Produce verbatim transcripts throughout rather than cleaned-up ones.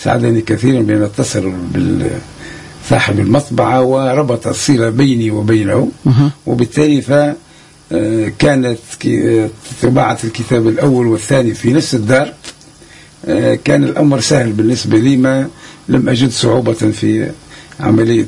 ساعدني كثيرا بأن أتصل بصاحب المطبعة وربط الصلة بيني وبينه، وبالتالي فكانت طباعة الكتاب الأول والثاني في نفس الدار. كان الأمر سهل بالنسبة لي، ما لم أجد صعوبة في عملية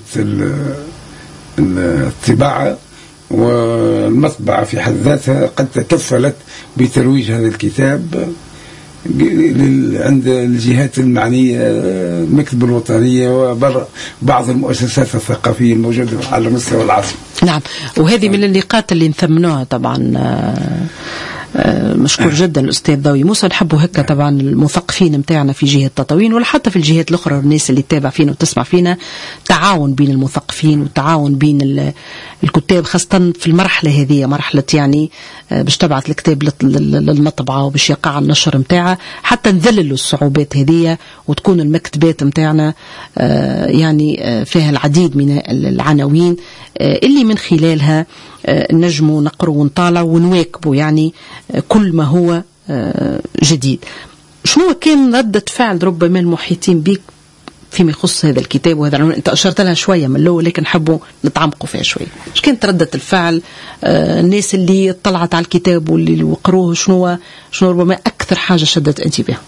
الطباعة، والمطبعة في حد ذاتها قد تكفلت بترويج هذا الكتاب عند الجهات المعنية، المكتب الوطنية وبعض المؤسسات الثقافية الموجودة على مستوى العاصمة. نعم، وهذه من النقاط اللي نثمنوها طبعا. مشكور جدا الأستاذ ضوي موسى. نحبوا هكا طبعا المثقفين متاعنا في جهة تطاوين ولا حتى في الجهات الأخرى، الناس اللي تتابع فينا وتسمع فينا، تعاون بين المثقفين وتعاون بين الكتاب، خاصة في المرحلة هذه، مرحلة يعني باش تبعث الكتاب للمطبعة وباش يقع النشر متاعها، حتى نذللوا الصعوبات هذه وتكون المكتبات متاعنا يعني فيها العديد من العناوين اللي من خلالها نجموا نقروا ونطالع ونواكبوا يعني كل ما هو جديد. شنو كان ردة فعل ربما المحيطين بك فيما يخص هذا الكتاب وهذا العنوان؟ انت اشرت لها شويه من الاول لكن حبوا نتعمقوا فيها شويه. ايش كانت ردة الفعل الناس اللي طلعت على الكتاب واللي وقروه؟ شنو شنو ربما اكثر حاجه شدت انتباههم؟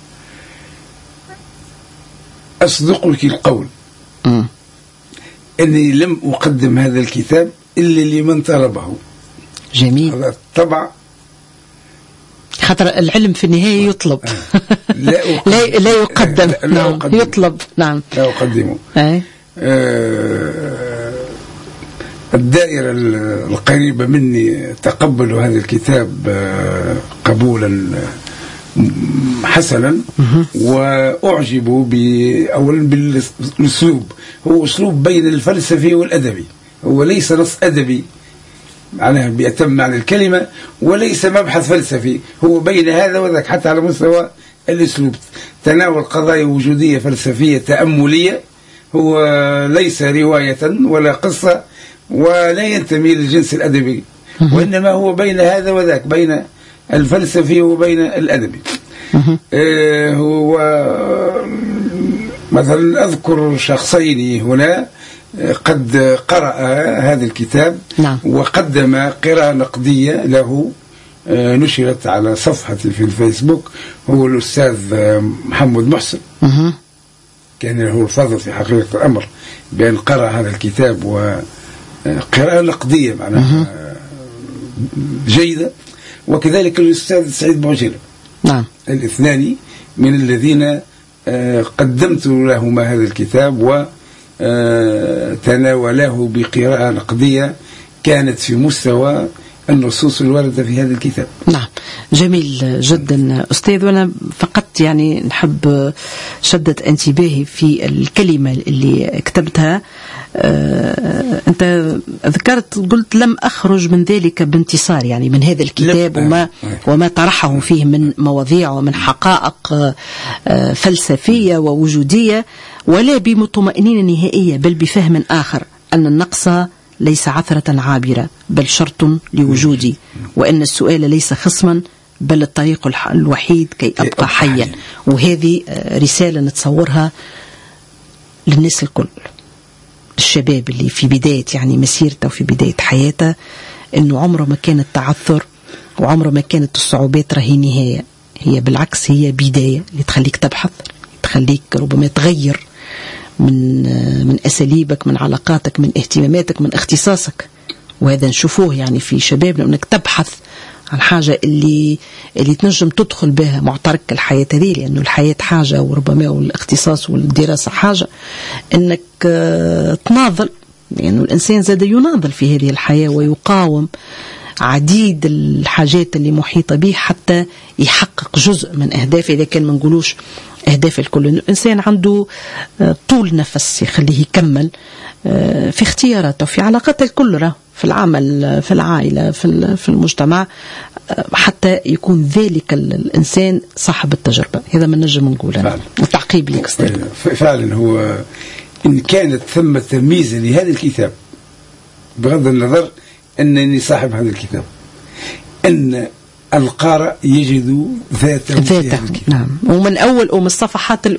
اصدق لك القول م. اني لم اقدم هذا الكتاب إلا لمن طلبه. جميل. هذا الطبع خاطر العلم في النهاية يطلب. لا, لا, لا يقدم. لا, لا نعم. أقدم. يطلب. نعم. لا أقدمه. آه. الدائرة القريبة مني تقبلوا هذا الكتاب قبولا حسنا، وأعجبوا أولا بالأسلوب. هو أسلوب بين الفلسفي والأدبي، هو ليس نص أدبي معناها بأتم معنى الكلمة، وليس مبحث فلسفي، هو بين هذا وذاك حتى على مستوى الأسلوب. تناول قضايا وجودية فلسفية تأملية، هو ليس رواية ولا قصة ولا ينتمي للجنس الأدبي، وإنما هو بين هذا وذاك، بين الفلسفي وبين الأدبي. آه هو مثلا أذكر شخصين هنا قد قرأ هذا الكتاب. نعم. وقدم قراءة نقدية له نشرت على صفحتي في الفيسبوك. هو الأستاذ محمد محسن، أه. كان له الفضل في حقيقة الأمر بأن قرأ هذا الكتاب وقراءة نقدية معناها أه. جيدة. وكذلك الأستاذ سعيد بوجيلة. نعم. الاثنان من الذين قدمت لهما هذا الكتاب و تناوله بقراءة نقدية كانت في مستوى النصوص الواردة في هذا الكتاب. نعم، جميل جدا أستاذ. وأنا فقط يعني نحب شدت انتباهي في الكلمة اللي كتبتها. آه، أنت ذكرت قلت لم أخرج من ذلك بانتصار، يعني من هذا الكتاب وما, وما طرحه فيه من مواضيع ومن حقائق آه فلسفية ووجودية، ولا بمطمئنين نهائية، بل بفهم آخر أن النقص ليس عثرة عابرة بل شرط لوجودي، وأن السؤال ليس خصما بل الطريق الوحيد كي أبقى حيا. وهذه رسالة نتصورها للناس الكل، الشباب اللي في بداية يعني مسيرته وفي بداية حياته، أنه عمره ما كانت تعثر وعمره ما كانت الصعوبات راهي نهاية، هي بالعكس هي بداية اللي تخليك تبحث، تخليك ربما تغير من من أساليبك، من علاقاتك، من اهتماماتك، من اختصاصك. وهذا نشوفوه يعني في شبابنا، أنك تبحث عن حاجة اللي اللي تنجم تدخل بها معترك الحياة هذه، لأنه الحياة حاجة وربما والاختصاص والدراسة حاجة، أنك تناضل، لأنه يعني الإنسان زاد يناضل في هذه الحياة ويقاوم عديد الحاجات اللي محيطة به حتى يحقق جزء من أهدافه، إذا كان ما نقولوش أهداف الكل. الإنسان عنده طول نفس يخليه يكمل في اختياراته، في علاقاته الكل، في العمل، في العائلة، في في المجتمع، حتى يكون ذلك الإنسان صاحب التجربة. هذا ما نجم نقوله. وتعقيب لك أستاذ. فعلا هو إن كانت ثم تمييز لهذا الكتاب، بغض النظر أنني صاحب هذا الكتاب، أن القارئ يجد ذاته ذاته. نعم. ومن أول ومن الصفحات